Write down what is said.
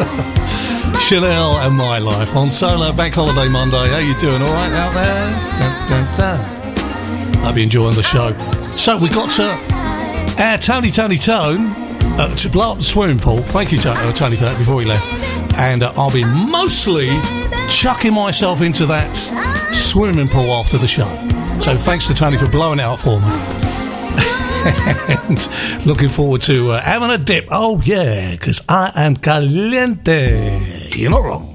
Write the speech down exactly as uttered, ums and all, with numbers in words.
Chanel and My Life on Solo Bank Holiday Monday. How you doing? All right out there? Dun, dun, dun. Hope you're enjoying the show. So we got uh, our Tony Tony Tone uh, to blow up the swimming pool. Thank you, Tony, uh, Tony, for that before he left. And uh, I'll be mostly chucking myself into that swimming pool after the show. So thanks to Tony for blowing it out for me. And looking forward to uh, having a dip. Oh yeah, because I am caliente. You're not wrong.